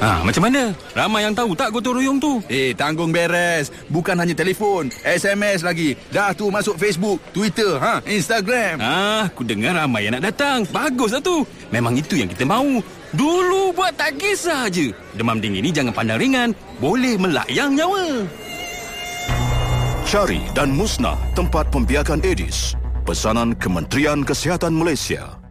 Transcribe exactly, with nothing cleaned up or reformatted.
Ha, macam mana? Ramai yang tahu tak gotong royong tu? Eh, tanggung beres. Bukan hanya telefon, S M S lagi. Dah tu masuk Facebook, Twitter, ha, Instagram. Ah, aku dengar ramai yang nak datang. Baguslah tu. Memang itu yang kita mahu. Dulu buat tak kisah je. Demam dingin ni jangan pandang ringan. Boleh melayang nyawa. Cari dan musnah tempat pembiakan Aedes. Pesanan Kementerian Kesihatan Malaysia.